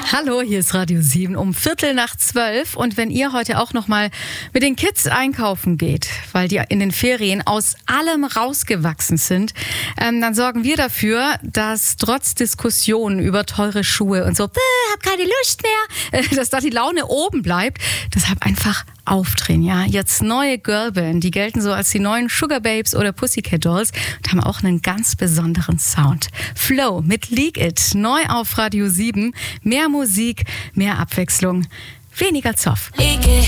Hallo, hier ist Radio 7 um 11:15. Und wenn ihr heute auch nochmal mit den Kids einkaufen geht, weil die in den Ferien aus allem rausgewachsen sind, dann sorgen wir dafür, dass trotz Diskussionen über teure Schuhe und so, hab keine Lust mehr, dass da die Laune oben bleibt. Deshalb einfach aufdrehen, ja. Jetzt neue Girlband, die gelten so als die neuen Sugar Babes oder Pussycat Dolls und haben auch einen ganz besonderen Sound. Flow mit Leak It, neu auf Radio 7. Mehr Musik, mehr Abwechslung, weniger Zoff.